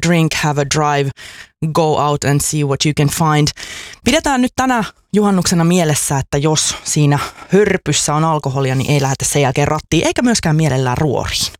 drink, have a drive, go out and see what you can find. Pidetään nyt tänä juhannuksena mielessä, että jos siinä hörpyssä on alkoholia, niin ei lähdetä sen jälkeen rattiin, eikä myöskään mielellään ruoriin.